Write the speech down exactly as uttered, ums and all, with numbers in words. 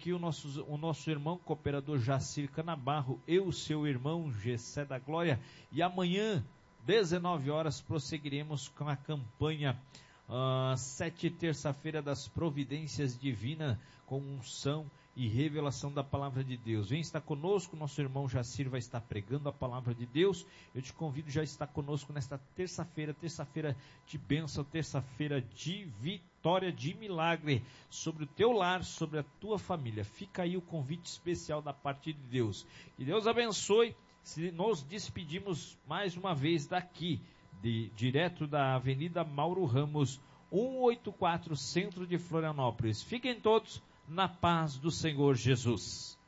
aqui o nosso, o nosso irmão cooperador Jacir Canabarro, eu, seu irmão Gessé da Glória, e amanhã, dezenove horas, prosseguiremos com a campanha uh, sete, terça-feira das providências divinas, com unção e revelação da palavra de Deus. Vem estar conosco, nosso irmão Jacir vai estar pregando a palavra de Deus. Eu te convido já a estar conosco nesta terça-feira, terça-feira de bênção, terça-feira de vitória, de milagre sobre o teu lar, sobre a tua família. Fica aí o convite especial da parte de Deus. Que Deus abençoe. Nos despedimos mais uma vez daqui, de, direto da Avenida Mauro Ramos, cento e oitenta e quatro, centro de Florianópolis. Fiquem todos na paz do Senhor Jesus.